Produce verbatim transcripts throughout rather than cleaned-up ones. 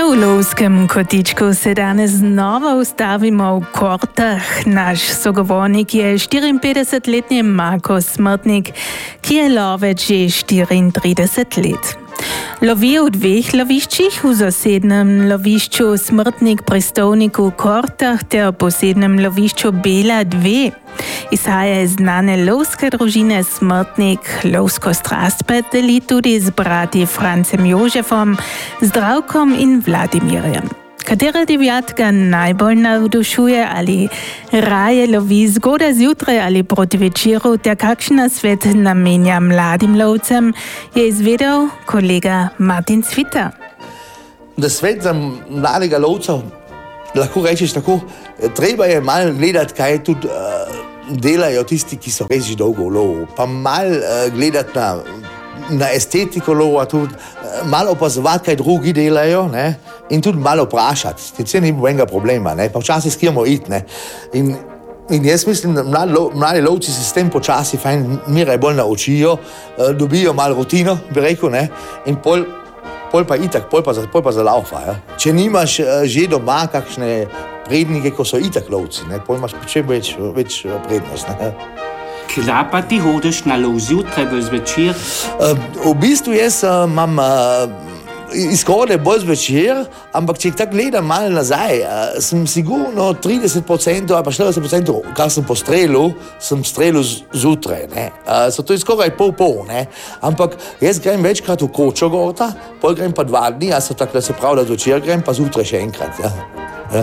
Tu v lovskem kotičku se danes znova ustavimo v Kortah. Naš sogovornik je štiriinpetdesetletni Marko Smrtnik, ki je lovec že štiriintrideset let. Lovi v dveh loviščih, v zasednem lovišču Smrtnik pri Stovniku v Kortah ter posebnem lovišču Bela dva. Izhaja iz znane lovske družine Smrtnik. Lovsko strast pa deli tudi z brati Francem Jožefom, Zdravkom in Vladimirjem. Katera divjad ga najbolj navdušuje ali raje lovi zgodaj zjutraj ali proti večeru, ter kakšen svet namenja mladim lovcem, je izvedel kolega Martin Cvita. Da svet za mladega lovca, lahko rečeš tako, treba je malo gledati, kaj tudi uh, delajo tisti, ki so res že dolgo v lovu, pa malo uh, gledati na, na estetiko lova, tudi uh, malo opazovati, kaj drugi delajo, ne? In tudi malo vprašati, sicer ni nobenega problema, ne? Pa včasih skijamo iti. Ne? In, in jaz mislim, da mladi, lo, mladi lovci se s tem počasi fajn miraj bolj naučijo, uh, dobijo malo rutino, bi rekel, ne? In pol, pol pa itak, pol pa, pol pa za laufa. Ja? Če nimaš uh, že doma kakšne prednike, ko so itak lovci, ne? Pol imaš še več, več prednost. Ne? Kdaj pa ti hodiš na lov zjutraj, bolj zvečer? Uh, v bistvu jaz uh, imam uh, izhode bolj zvečer, ampak če tako gledam malo nazaj, uh, sem sigurno trideset procent ali pa štirideset procent, kar sem postrelil, sem strelil zjutraj. Uh, so to je skoraj pol-pol, ne? Ampak jaz grem večkrat v kočo gorta, pol grem pa dva dni, a so tako, da se pravi, da zvečer grem pa zjutraj še enkrat. Ja. Ja.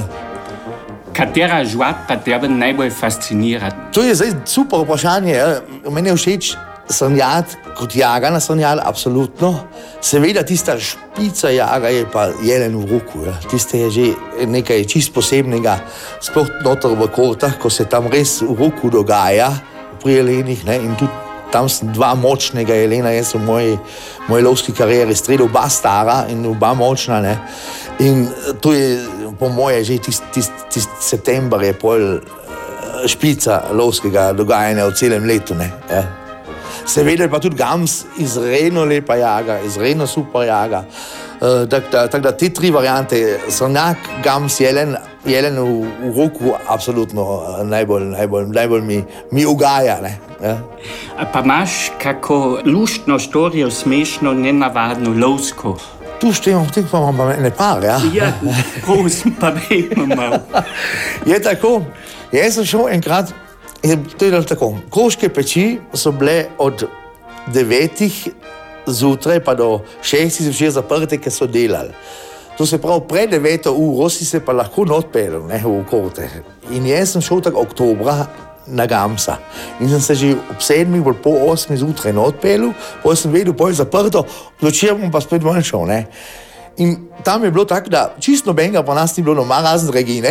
Katera žvat pa tebe najbolj fascinira? To je zdaj super vprašanje. Ja. Meni je všeč srnjad, kot jaga na srnjad, absolutno. Seveda tista špica jaga je pa jelen v roku. Ja. Tiste je že nekaj čist posebnega, sploh noter v Kortah, ko se tam res v roku dogaja pri jelenih, ne? In tudi tam sem dva močnega jelena, jaz sem v moji, moji lovski karieri strelil oba stara in oba močna, ne? In to je po moje že tist, tist, tist september je pol špica lovskega dogajanja v celem letu, ne? Ja. Seveda pa tudi gams, izredno lepa jaga, izredno super jaga. Uh, Tako da, tak da te tri variante, srnjak, gams, jelen, jelen v, v roku absolutno uh, najbolj, najbolj, najbolj mi, mi ugaja. Ne? Ja. Pa imaš kako luštno štorijo, smešno, nenavadno, lovsko? Tu štejemo, teh pa imam pa ene par, ja? Ja, prosim, pa vejmo malo. Je tako, jaz sem šel enkrat, to je tako, Kroške peči so bile od devetih zjutraj pa do šestih zvečer zaprte, ker so delali. To se pravi, pred deveto uro si se pa lahko odpeljal, ne, v Korte. In jaz sem šel tako oktobra na Gamsa. In sem se že ob sedmih, bolj po osmih zjutraj odpeljal, potem sem vedel, potem je zaprto, zvečer bom pa spet ven šel, ne. In tam je bilo tako, da čisto nobenega pa nas ni bilo doma, razen Regine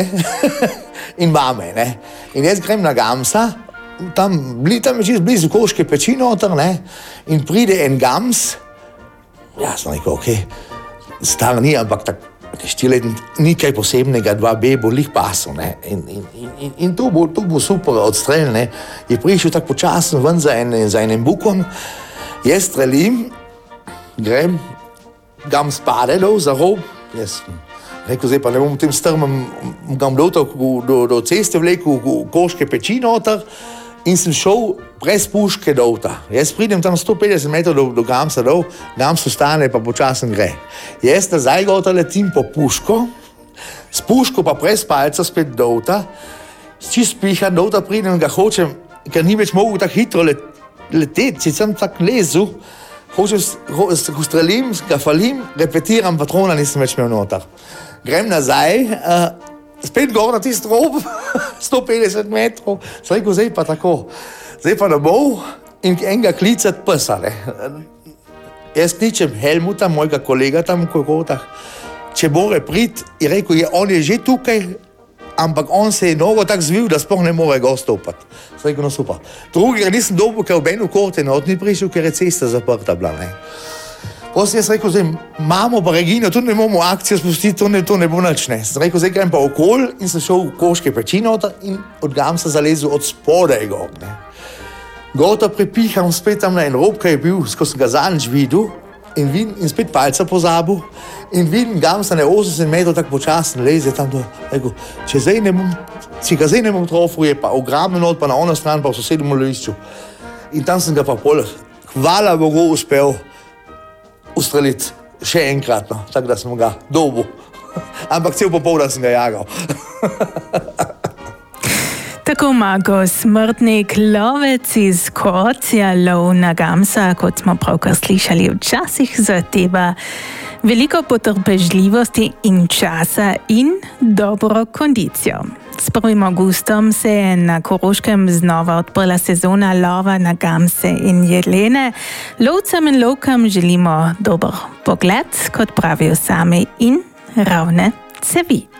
in mame, ne. In jaz grem na Gamsa, tam, tam je čisto blizu Kroške peči noter, ne, in pride en Gams, ja, sem rekel, okej, okay, star ni, ampak tako, štiriletni, ni kaj posebnega, dva B bo lih pasel, ne, in, in, in, in to bo, to bo super odstrel, ne, je prišel tako počasno ven za, en, za enem bukom, jaz strelim, grem, Gams pade dol za rob, jaz rekel, zdaj pa ne bom v tem strmem, ga bom do, do, do ceste vlekel v Kroške peči noter in sem šel brez puške dolta. Jaz pridem tam sto petdeset metrov do, do Gamsa dol, Gams ostane pa počasen gre. Jaz nazaj gota letim po puško, s puško pa brez palca spet dolta, čist pihan dolta pridem, ga hočem, ker ni več mogel tako hitro let, leteti, če sem tako lezu, hočem, ho, strelim, ga falim, repetiram patrona, nisem več imel noter. Grem nazaj, uh, spet gor na tist rob, sto petdeset metrov, sem rekel, zdaj pa tako, zdaj pa domov in enega klicati psa, ne. Jaz kličem Helmuta, mojega kolega tam v Kortah, če more priti, je rekel, je, on je že tukaj, ampak on se je nogo tako zvil, da sploh ne more ga stopati. Sem rekel, no super. Drugega nisem dobil, ker v Benu Korte not ni prišel, ker je cesta zaprta bila, ne. Potem jaz rekel, zdaj, mamo pa Regino, tu ne bomo akcijo spustiti, to ne, to ne bo nič, ne. Sem rekel, zdaj grem pa okol in sem šel v Kroške peči noter in od Gamsa zalezel od spodaj gor, ne. Gota pripiham spet tam na en rob, ki je bil, ko sem ga zadnjič videl, in vin in spet palca pozabil. In vidim, Gamsa ne osemdeset metrov tako počasno leze tam do, rekel, če zdaj ne bom, če ga zdaj ne bom trofil, je pa ogromno not, pa na ono stran, pa v sosednjem lovišču. In tam sem ga pa pol, hvala Bogu, uspel ustreliti še enkrat, no, tako da sem ga dobil. Ampak cel popoldan sem ga jagal. Tako Marko Smrtnik, lovec iz Korcia, lov na gamsa, kot smo pravkar slišali, včasih zahteva veliko potrpežljivosti in časa in dobro kondicijo. S prvim avgustom se je na Koroškem znova odprla sezona lova na gamse in jelene. Lovcem in lovkam želimo dober pogled, kot pravijo sami, in ravne cevi.